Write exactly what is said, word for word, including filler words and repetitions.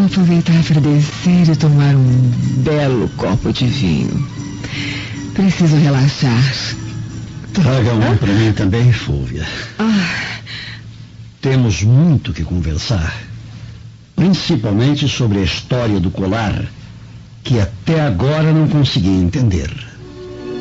vou aproveitar para descer e tomar um belo copo de vinho. Preciso relaxar. Traga um para mim também, Fúvia. Ah. Temos muito que conversar. Principalmente sobre a história do colar, que até agora não consegui entender.